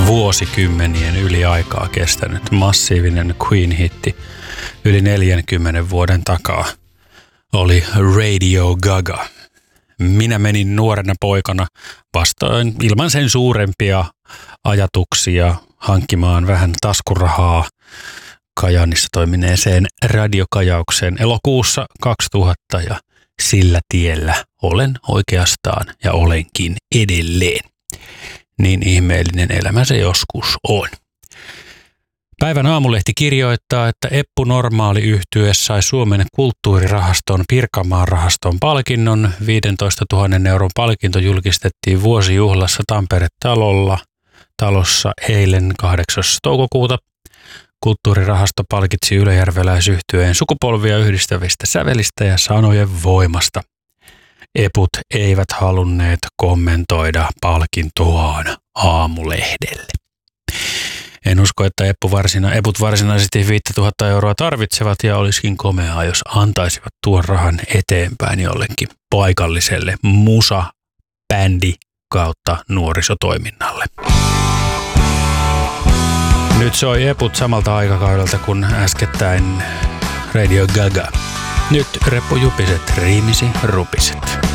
vuosikymmenien yli aikaa kestänyt massiivinen Queen-hitti yli 40 vuoden takaa oli Radio Gaga. Minä menin nuorena poikana vastoin ilman sen suurempia ajatuksia hankkimaan vähän taskurahaa Kajaanissa toimineeseen radiokajaukseen elokuussa 2000 ja sillä tiellä olen oikeastaan ja olenkin edelleen. Niin ihmeellinen elämä se joskus on. Päivän Aamulehti kirjoittaa, että Eppu Normaali-yhtye sai Suomen kulttuurirahaston Pirkanmaan rahaston palkinnon. 15 000 euron palkinto julkistettiin vuosijuhlassa Tampere-talossa eilen 8. toukokuuta. Kulttuurirahasto palkitsi ylöjärveläisyhtyeen sukupolvia yhdistävistä sävelistä ja sanojen voimasta. Eput eivät halunneet kommentoida palkintoaan Aamulehdelle. En usko, että eput varsinaisesti 5000 euroa tarvitsevat ja olisikin komeaa, jos antaisivat tuon rahan eteenpäin jollekin paikalliselle musa-bändi kautta nuorisotoiminnalle. Nyt soi eput samalta aikakaudelta kuin äskettäin Radio Gaga. Nyt reppujupiset riimisi rupiset.